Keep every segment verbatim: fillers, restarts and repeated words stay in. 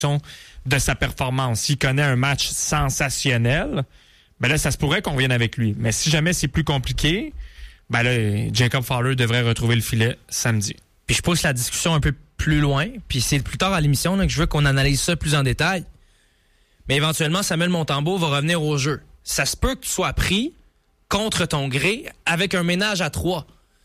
de sa performance. S'il connaît un match sensationnel, ben là, ça se pourrait qu'on vienne avec lui. Mais si jamais c'est plus compliqué, ben là, Jacob Fowler devrait retrouver le filet samedi. Puis je pousse la discussion un peu plus loin, puis c'est plus tard à l'émission là, que je veux qu'on analyse ça plus en détail. Mais éventuellement, Samuel Montembeault va revenir au jeu. Ça se peut que tu sois pris contre ton gré avec un ménage à trois.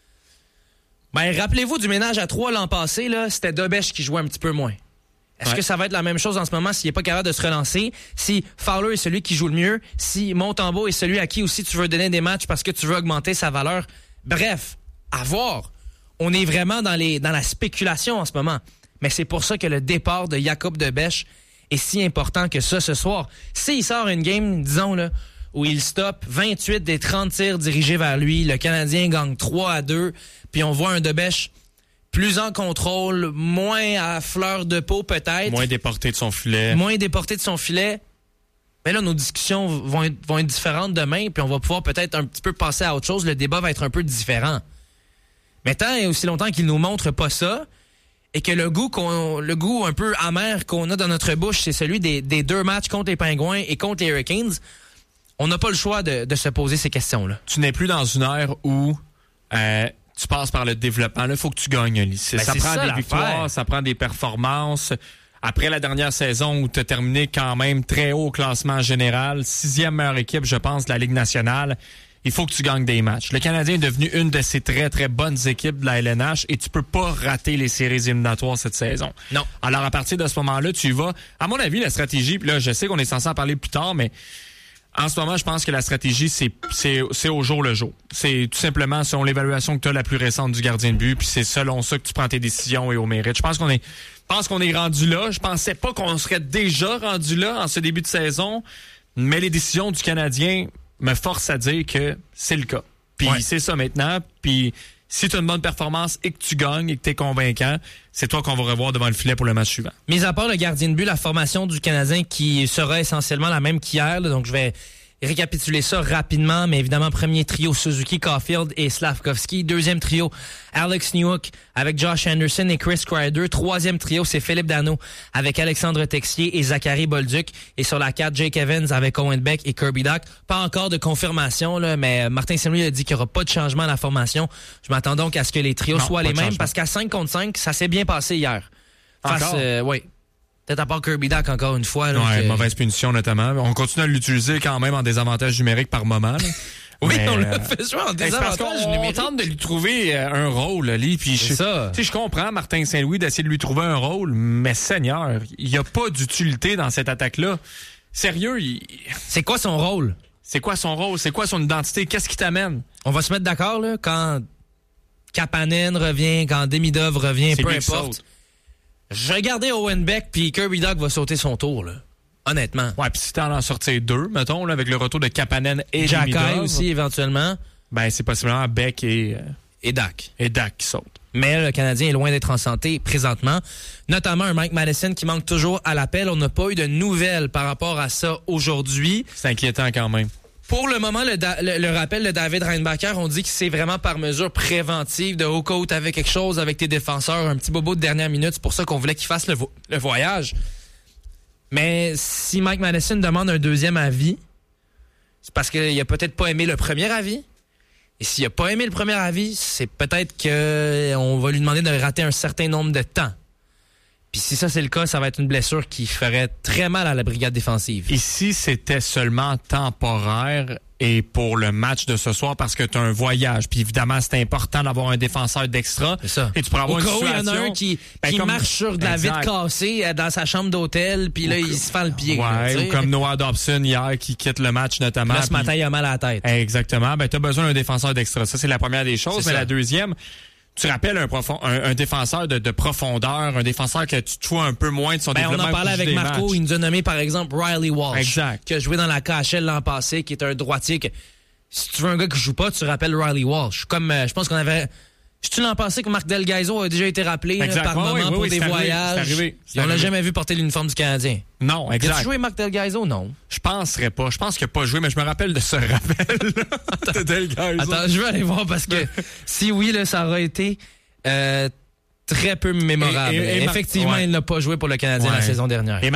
Ben, rappelez-vous du ménage à trois l'an passé, là, c'était Dobèche qui jouait un petit peu moins. Est-ce ouais. que ça va être la même chose en ce moment s'il n'est pas capable de se relancer? Si Fowler est celui qui joue le mieux? Si Montembeault est celui à qui aussi tu veux donner des matchs parce que tu veux augmenter sa valeur? Bref, à voir. On est vraiment dans, les, dans la spéculation en ce moment. Mais c'est pour ça que le départ de Jacob Dobèche est si important que ça ce soir. S'il sort une game, disons, là, où il stoppe vingt-huit des trente tirs dirigés vers lui, le Canadien gagne trois à deux, puis on voit un Dobèche plus en contrôle, moins à fleur de peau peut-être. Moins déporté de son filet. Moins déporté de son filet. Mais là, nos discussions vont être, vont être différentes demain, puis on va pouvoir peut-être un petit peu passer à autre chose. Le débat va être un peu différent. Mais tant et aussi longtemps qu'il nous montre pas ça, et que le goût qu'on, le goût un peu amer qu'on a dans notre bouche, c'est celui des, des deux matchs contre les Pingouins et contre les Hurricanes, on n'a pas le choix de, de se poser ces questions-là. Tu n'es plus dans une ère où euh, tu passes par le développement. Là, il faut que tu gagnes, Alice. Ben, ça prend ça, des victoires, ça prend des performances. Après la dernière saison où tu as terminé quand même très haut au classement général, sixième meilleure équipe, je pense, de la Ligue nationale, il faut que tu gagnes des matchs. Le Canadien est devenu une de ces très, très bonnes équipes de la L N H et tu peux pas rater les séries éliminatoires cette saison. Non. Alors, à partir de ce moment-là, tu y vas. À mon avis, la stratégie, puis là, je sais qu'on est censé en parler plus tard, mais en ce moment, je pense que la stratégie, c'est, c'est, c'est au jour le jour. C'est tout simplement selon l'évaluation que tu as la plus récente du gardien de but, puis c'est selon ça que tu prends tes décisions et au mérite. Je pense qu'on est, je pense qu'on est rendu là. Je pensais pas qu'on serait déjà rendu là en ce début de saison, mais les décisions du Canadien me forcent à dire que c'est le cas. Puis ouais. c'est ça maintenant. Puis si tu as une bonne performance et que tu gagnes et que tu es convaincant, c'est toi qu'on va revoir devant le filet pour le match suivant. Mis à part le gardien de but, la formation du Canadien qui sera essentiellement la même qu'hier, là, donc je vais récapituler ça rapidement, mais évidemment, premier trio, Suzuki, Caulfield et Slavkovski. Deuxième trio, Alex Newhook avec Josh Anderson et Chris Kreider. Troisième trio, c'est Philippe Danault avec Alexandre Texier et Zachary Bolduc. Et sur la quatre, Jake Evans avec Owen Beck et Kirby Dach. Pas encore de confirmation, là, mais Martin Saint-Louis a dit qu'il n'y aura pas de changement à la formation. Je m'attends donc à ce que les trios non, soient les mêmes, changement. Parce qu'à cinq contre cinq, ça s'est bien passé hier. Face, encore? Euh, oui. Peut-être à part Kirby Dach encore une fois. Là, ouais, que... mauvaise punition notamment. On continue à l'utiliser quand même en désavantage numérique par moment. Là. oui, mais, on l'a fait jouer en désavantage parce qu'on, numérique. On tente de lui trouver un rôle, Lee. Puis je, ça. Je comprends Martin Saint-Louis d'essayer de lui trouver un rôle, mais Seigneur, il n'y a pas d'utilité dans cette attaque-là. Sérieux, il... c'est quoi son rôle? C'est quoi son rôle? C'est quoi son identité? Qu'est-ce qui t'amène? On va se mettre d'accord, là, quand Kapanen revient, quand Demidov revient, c'est peu importe. Je vais garder Owen Beck, puis Kirby Dach va sauter son tour, là. Honnêtement. Ouais, puis si t'en en sortir deux, mettons, là, avec le retour de Kapanen et Jacky Demidov, aussi, éventuellement. Ben, c'est possiblement Beck et... Euh, et Dach. Et Dach qui sautent. Mais le Canadien est loin d'être en santé présentement. Notamment un Mike Madison qui manque toujours à l'appel. On n'a pas eu de nouvelles par rapport à ça aujourd'hui. C'est inquiétant quand même. Pour le moment, le, da- le, le rappel de David Reinbacher, on dit que c'est vraiment par mesure préventive de haut côte avec quelque chose avec tes défenseurs, un petit bobo de dernière minute. C'est pour ça qu'on voulait qu'il fasse le, vo- le voyage. Mais si Mike Madison demande un deuxième avis, c'est parce qu'il a peut-être pas aimé le premier avis. Et s'il a pas aimé le premier avis, c'est peut-être qu'on va lui demander de rater un certain nombre de temps. Puis si ça, c'est le cas, ça va être une blessure qui ferait très mal à la brigade défensive. Et si c'était seulement temporaire et pour le match de ce soir, parce que tu as un voyage, puis évidemment, c'est important d'avoir un défenseur d'extra. C'est ça. Et tu pourrais avoir Au une cas où situation... il y en a un qui, ben, qui comme... marche sur de la exact. vitre cassée dans sa chambre d'hôtel, puis là, ou il que... se fend le pied. Ouais, là, ou comme Noah Dobson hier qui quitte le match notamment. Là, ce matin, il a mal à la tête. Exactement. Ben, tu as besoin d'un défenseur d'extra. Ça, c'est la première des choses. C'est mais ça. la deuxième... Tu rappelles un, profond, un, un défenseur de, de profondeur, un défenseur que tu te fous un peu moins de son ben, développement. On en parlait avec Marco, matchs. il nous a nommé par exemple Riley Walsh, exact. qui a joué dans la K H L l'an passé, qui est un droitier. Que, si tu veux un gars qui joue pas, tu rappelles Riley Walsh. Comme euh, je pense qu'on avait... Je-tu l'an passé que Marc Delgaiso a déjà été rappelé là, par ouais, moment oui, pour oui, des c'est voyages. Arrivé, c'est arrivé, c'est Et on l'a arrivé. jamais vu porter l'uniforme du Canadien. Non, exact. As-tu joué Marc Delgaiso? Non. Je penserais pas. Je pense qu'il n'a pas joué, mais je me rappelle de ce rappel de Delgaiso. Attends, je vais aller voir parce que si oui, là, ça aura été... Euh, très peu mémorable. Et, et, et Effectivement, Mar- il n'a pas joué pour le Canadien ouais. la saison dernière. Et